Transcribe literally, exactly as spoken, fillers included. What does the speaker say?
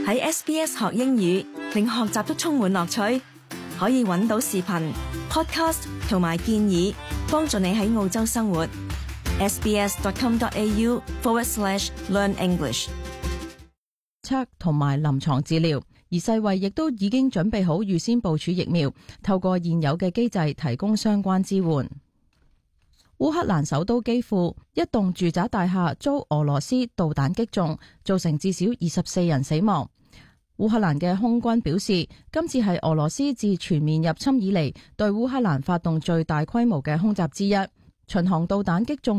喺 S B S 學英語，令學習都充滿樂趣。可以揾到視頻、podcast 同埋建議，幫助你喺澳洲生活。sbs.com.au forward slash learn English。 測同埋臨床治療，而世衛亦都已經準備好預先部署疫苗，透過現有嘅機制提供相關支援。烏克蘭首都基輔一棟住宅大廈遭俄羅斯導彈擊中，造成至少二十四人死亡。烏克蘭嘅空軍表示，今次係俄羅斯自全面入侵以嚟對烏克蘭發動最大規模嘅空襲之一。巡航導彈擊中